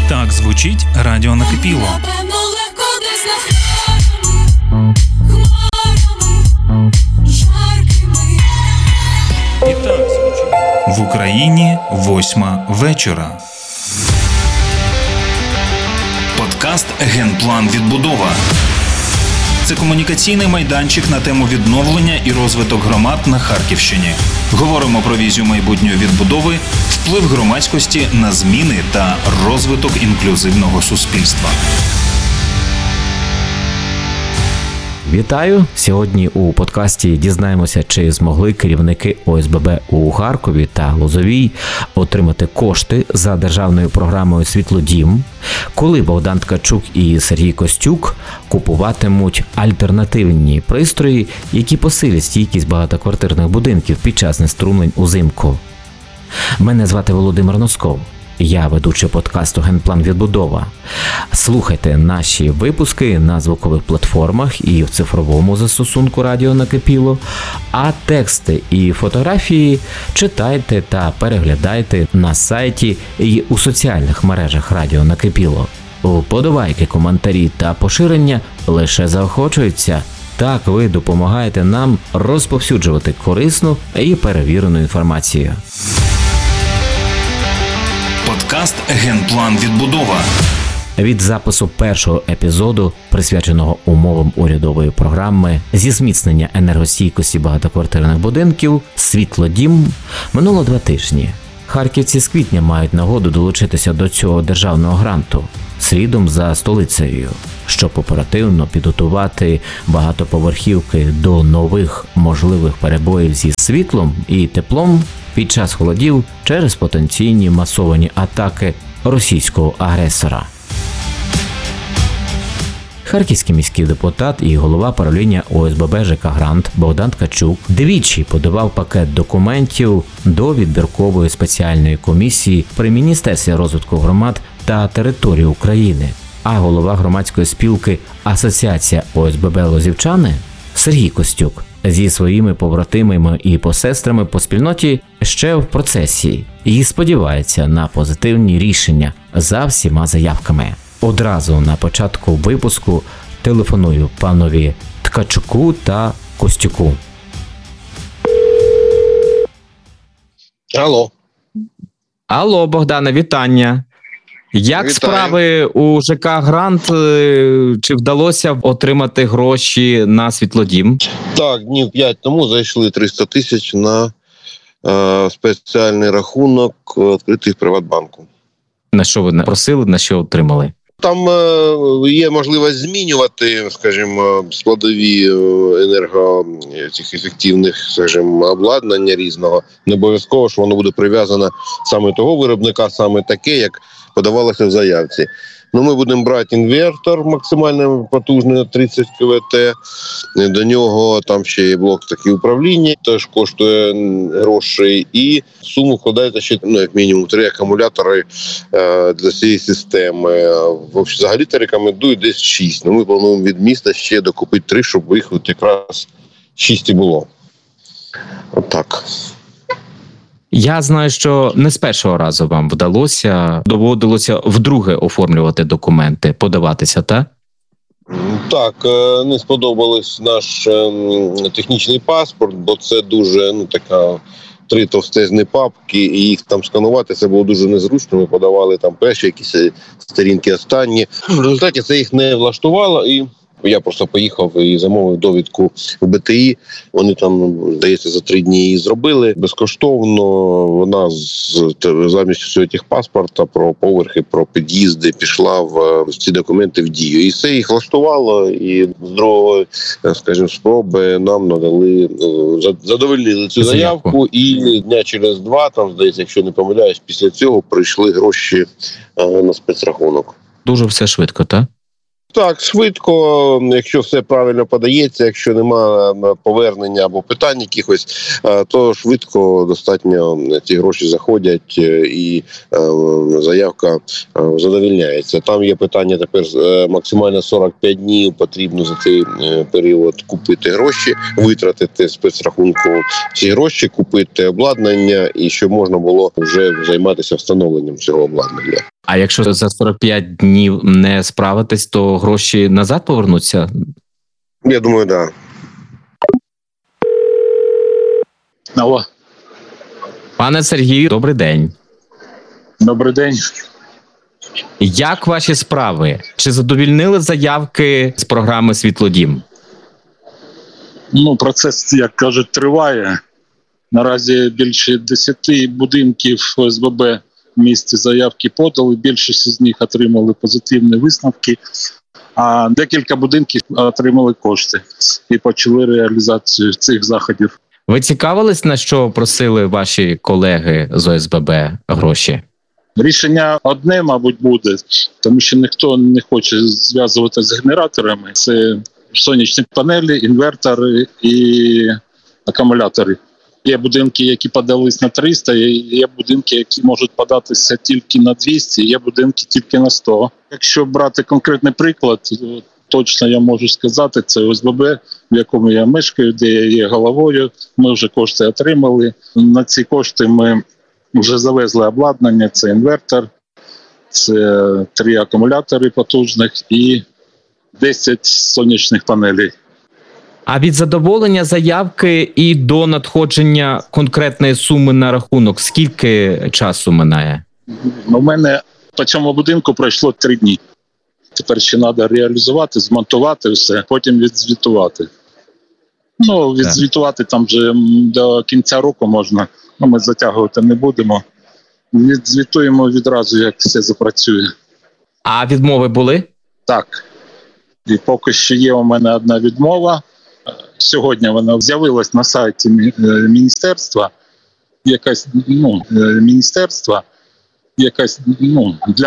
Так звучить радіо Накипіло. І так звучить в Україні 8 вечора. Подкаст «Генплан Відбудова». Це комунікаційний майданчик на тему відновлення і розвиток громад на Харківщині. Говоримо про візію майбутньої відбудови, вплив громадськості на зміни та розвиток інклюзивного суспільства. Вітаю! Сьогодні у подкасті дізнаємося, чи змогли керівники ОСББ у Харкові та Лозовій отримати кошти за державною програмою «Світлодім», коли Богдан Ткачук і Сергій Костюк купуватимуть альтернативні пристрої, які посилять стійкість багатоквартирних будинків під час неструмлень узимку. Мене звати Володимир Носков. Я ведучий подкасту «Генплан Відбудова». Слухайте наші випуски на звукових платформах і в цифровому застосунку радіо Накипіло, а тексти і фотографії читайте та переглядайте на сайті і у соціальних мережах радіо Накипіло. Вподобайки, коментарі та поширення лише заохочуються. Так ви допомагаєте нам розповсюджувати корисну і перевірену інформацію. Подкаст «Генплан Відбудова». Від запису першого епізоду, присвяченого умовам урядової програми зі зміцнення енергостійкості багатоквартирних будинків «Світлодім», минуло 2 тижні. Харківці з квітня мають нагоду долучитися до цього державного гранту, слідом за столицею, щоб оперативно підготувати багатоповерхівки до нових можливих перебоїв зі світлом і теплом під час холодів через потенційні масовані атаки російського агресора. Харківський міський депутат і голова правління ОСББ ЖК «Грант» Богдан Ткачук двічі подавав пакет документів до відбіркової спеціальної комісії при Міністерстві розвитку громад та територій України, а голова громадської спілки «Асоціація ОСББ Лозівчани» Сергій Костюк зі своїми побратимами і посестрами по спільноті ще в процесі і сподівається на позитивні рішення за всіма заявками. Одразу на початку випуску телефоную панові Ткачуку та Костюку. Алло, Богдане, вітання. Як Вітаю. справи у ЖК «Грант»? Чи вдалося відотримати гроші на Світлодім? Так, днів 5 тому зайшли 300 тисяч на спеціальний рахунок, відкритий в Приватбанку. На що ви просили, на що отримали? Там є можливість змінювати, скажімо, складові цих ефективних, скажімо, обладнання різного. Не обов'язково, що воно буде прив'язано саме того виробника, саме таке, як подавалося в заявці. Ну, ми будемо брати інвертор максимально потужний на 30 кВт. До нього там ще є блок такий управління, теж коштує грошей. І в суму вкладається ще, як мінімум, 3 акумулятори для цієї системи. Взагалі-то рекомендую десь 6. Ну, ми плануємо від міста ще докупити 3, щоб їх якраз 6 і було. Отак. Я знаю, що не з першого разу вам вдалося, доводилося вдруге оформлювати документи, подаватися, так? Так, не сподобались наш технічний паспорт, бо це дуже, така 3 товстезні папки, і їх там сканувати, це було дуже незручно. Ми подавали там перші якісь сторінки останні. В результаті це їх не влаштувало, і я просто поїхав і замовив довідку в БТІ. Вони там, здається, за 3 дні її зробили безкоштовно. Вона замість цього техпаспорта про поверхи, про під'їзди пішла в ці документи в дію. І це їх влаштувало, і з другої, скажімо, спроби нам надали, задовольнили цю заявку. І дня через 2, там, здається, якщо не помиляюсь, після цього прийшли гроші на спецрахунок. Дуже все швидко, так? Так, швидко, якщо все правильно подається, якщо немає повернення або питань якихось, то швидко достатньо ці гроші заходять і заявка задовільняється. Там є питання тепер максимально 45 днів потрібно за цей період купити гроші, витратити з спецрахунку ці гроші, купити обладнання і щоб можна було вже займатися встановленням цього обладнання. А якщо за 45 днів не справитись, то гроші назад повернуться? Я думаю, так. Да. Алло, Пане Сергію, добрий день. добрий день. Як ваші справи? Чи задовільнили заявки з програми «Світлодім»? Процес, як кажуть, триває. Наразі більше 10 будинків ОСББ в місті заявки подали, більшість з них отримали позитивні висновки, а декілька будинків отримали кошти і почали реалізацію цих заходів. Ви цікавились, на що просили ваші колеги з ОСББ гроші? Рішення одне, мабуть, буде, тому що ніхто не хоче зв'язувати з генераторами. Це сонячні панелі, інвертори і акумулятори. Є будинки, які подались на 300, є будинки, які можуть податися тільки на 200, є будинки тільки на 100. Якщо брати конкретний приклад, точно я можу сказати, це ОСББ, в якому я мешкаю, де я є головою. Ми вже кошти отримали. На ці кошти ми вже завезли обладнання, це інвертор, це 3 акумулятори потужних і 10 сонячних панелей. А від задоволення заявки і до надходження конкретної суми на рахунок скільки часу минає? У мене по цьому будинку пройшло 3 дні. Тепер ще треба реалізувати, змонтувати все, потім відзвітувати. Відзвітувати там вже до кінця року можна, ми затягувати не будемо. Відзвітуємо відразу, як все запрацює. А відмови були? Так. І поки що є у мене одна відмова. Сьогодні вона з'явилась на сайті міністерства. Якась, для